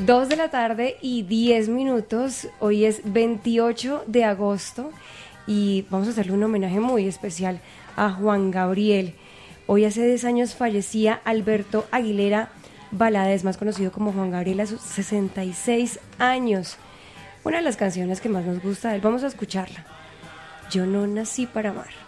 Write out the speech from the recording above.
2 de la tarde y 10 minutos. Hoy es 28 de agosto y vamos a hacerle un homenaje muy especial a Juan Gabriel. Hoy hace 10 años fallecía Alberto Aguilera Valadez, más conocido como Juan Gabriel, a sus 66 años. Una de las canciones que más nos gusta de él, vamos a escucharla. Yo no nací para amar.